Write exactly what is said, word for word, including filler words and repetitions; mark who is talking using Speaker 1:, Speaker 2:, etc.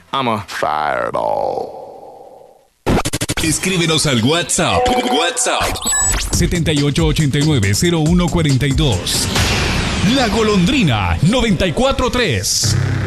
Speaker 1: I'm a fireball.
Speaker 2: Escríbenos al WhatsApp. WhatsApp. siete ocho ocho nueve cero uno cuatro dos. La Golondrina noventa y cuatro tres.